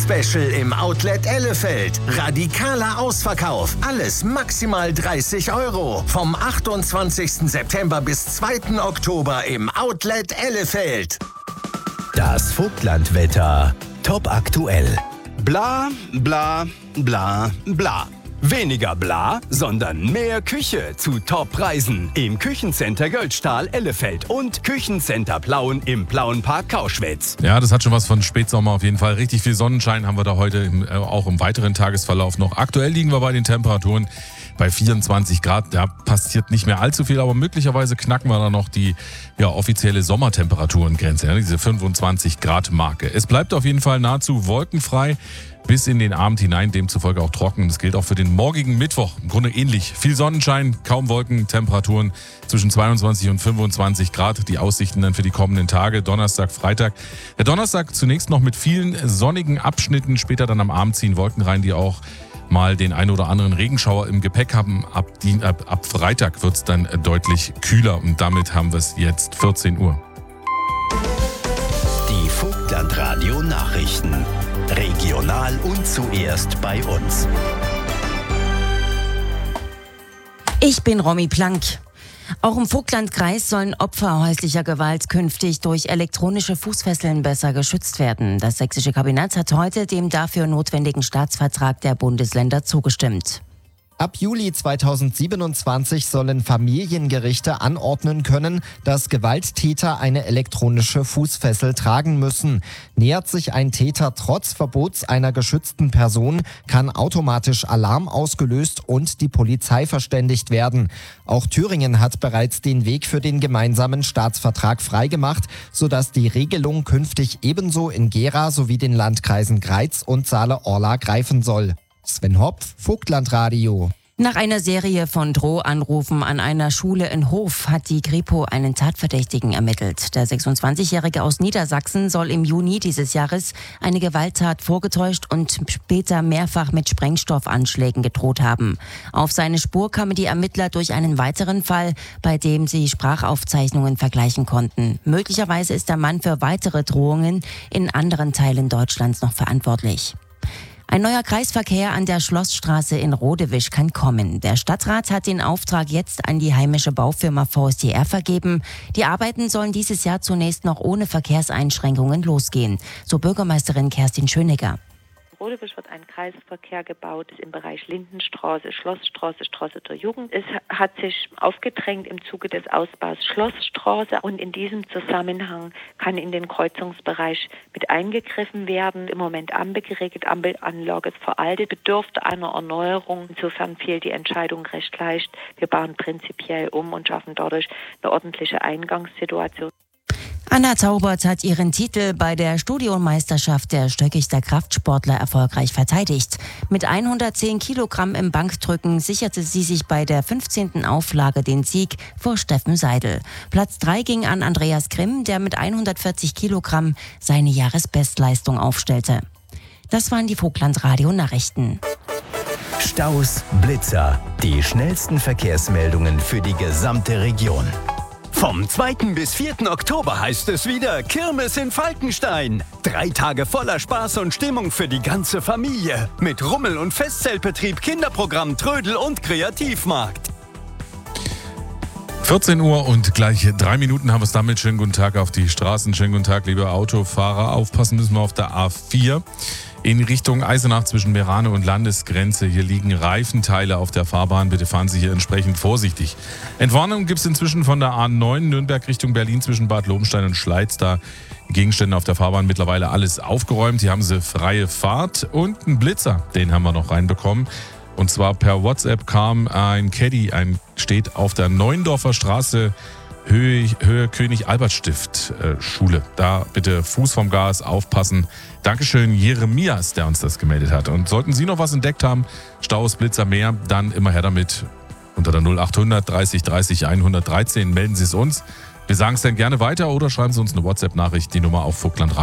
Weihnachtsspecial im Outlet Ellefeld. Radikaler Ausverkauf. Alles maximal 30 €. Vom 28. September bis 2. Oktober im Outlet Ellefeld. Das Vogtlandwetter. Top aktuell. Bla, bla, bla, bla. Weniger bla, sondern mehr Küche zu Top-Preisen im Küchencenter Göldstahl Ellefeld und Küchencenter Plauen im Plauenpark Kauschwitz. Ja, das hat schon was von Spätsommer auf jeden Fall. Richtig viel Sonnenschein haben wir da heute auch im weiteren Tagesverlauf noch. Aktuell liegen wir bei den Temperaturen bei 24 Grad. Da passiert nicht mehr allzu viel, aber möglicherweise knacken wir da noch die offizielle Sommertemperatурengrenze, diese 25 Grad Marke. Es bleibt auf jeden Fall nahezu wolkenfrei bis in den Abend hinein, demzufolge auch trocken. Das gilt auch für den morgigen Mittwoch. Im Grunde ähnlich. Viel Sonnenschein, kaum Wolken, Temperaturen zwischen 22 und 25 Grad. Die Aussichten dann für die kommenden Tage, Donnerstag, Freitag. Der Donnerstag zunächst noch mit vielen sonnigen Abschnitten, später dann am Abend ziehen Wolken rein, die auch mal den ein oder anderen Regenschauer im Gepäck haben. Ab Freitag wird es dann deutlich kühler und damit haben wir es jetzt 14 Uhr. Die Vogtlandradio Nachrichten. Regional und zuerst bei uns. Ich bin Romy Plank. Auch im Vogtlandkreis sollen Opfer häuslicher Gewalt künftig durch elektronische Fußfesseln besser geschützt werden. Das sächsische Kabinett hat heute dem dafür notwendigen Staatsvertrag der Bundesländer zugestimmt. Ab Juli 2027 sollen Familiengerichte anordnen können, dass Gewalttäter eine elektronische Fußfessel tragen müssen. Nähert sich ein Täter trotz Verbots einer geschützten Person, kann automatisch Alarm ausgelöst und die Polizei verständigt werden. Auch Thüringen hat bereits den Weg für den gemeinsamen Staatsvertrag freigemacht, sodass die Regelung künftig ebenso in Gera sowie den Landkreisen Greiz und Saale-Orla greifen soll. Sven Hopf, Vogtlandradio. Nach einer Serie von Drohanrufen an einer Schule in Hof hat die Kripo einen Tatverdächtigen ermittelt. Der 26-Jährige aus Niedersachsen soll im Juni dieses Jahres eine Gewalttat vorgetäuscht und später mehrfach mit Sprengstoffanschlägen gedroht haben. Auf seine Spur kamen die Ermittler durch einen weiteren Fall, bei dem sie Sprachaufzeichnungen vergleichen konnten. Möglicherweise ist der Mann für weitere Drohungen in anderen Teilen Deutschlands noch verantwortlich. Ein neuer Kreisverkehr an der Schlossstraße in Rodewisch kann kommen. Der Stadtrat hat den Auftrag jetzt an die heimische Baufirma VSTR vergeben. Die Arbeiten sollen dieses Jahr zunächst noch ohne Verkehrseinschränkungen losgehen, so Bürgermeisterin Kerstin Schönegger. In Rodewisch wird ein Kreisverkehr gebaut im Bereich Lindenstraße, Schlossstraße, Straße der Jugend. Es hat sich aufgedrängt im Zuge des Ausbaus Schlossstraße und in diesem Zusammenhang kann in den Kreuzungsbereich mit eingegriffen werden. Im Moment Ampel geregelt, Ampelanlage ist veraltet, bedürfte einer Erneuerung. Insofern fiel die Entscheidung recht leicht. Wir bauen prinzipiell um und schaffen dadurch eine ordentliche Eingangssituation. Anna Taubert hat ihren Titel bei der Studiomeisterschaft der Stöckichter Kraftsportler erfolgreich verteidigt. Mit 110 Kilogramm im Bankdrücken sicherte sie sich bei der 15. Auflage den Sieg vor Steffen Seidel. Platz 3 ging an Andreas Grimm, der mit 140 Kilogramm seine Jahresbestleistung aufstellte. Das waren die Vogtlandradio-Nachrichten. Staus, Blitzer, die schnellsten Verkehrsmeldungen für die gesamte Region. Vom 2. bis 4. Oktober heißt es wieder Kirmes in Falkenstein. 3 Tage voller Spaß und Stimmung für die ganze Familie. Mit Rummel- und Festzeltbetrieb, Kinderprogramm, Trödel und Kreativmarkt. 14 Uhr und gleich 3 Minuten haben wir es damit. Schönen guten Tag auf die Straßen. Schönen guten Tag, liebe Autofahrer. Aufpassen müssen wir auf der A4. In Richtung Eisenach zwischen Meerane und Landesgrenze. Hier liegen Reifenteile auf der Fahrbahn. Bitte fahren Sie hier entsprechend vorsichtig. Entwarnung gibt es inzwischen von der A9 Nürnberg Richtung Berlin zwischen Bad Lobenstein und Schleiz. Da Gegenstände auf der Fahrbahn mittlerweile alles aufgeräumt. Hier haben Sie freie Fahrt und einen Blitzer. Den haben wir noch reinbekommen. Und zwar per WhatsApp kam ein Caddy, steht auf der Neuendorfer Straße, Höhe König Albert Stift Schule. Da bitte Fuß vom Gas, aufpassen. Dankeschön Jeremias, der uns das gemeldet hat. Und sollten Sie noch was entdeckt haben, Staus, Blitzer, mehr, dann immer her damit. Unter der 0800 30 30 113 melden Sie es uns. Wir sagen es dann gerne weiter oder schreiben Sie uns eine WhatsApp-Nachricht, die Nummer auf Vogtland.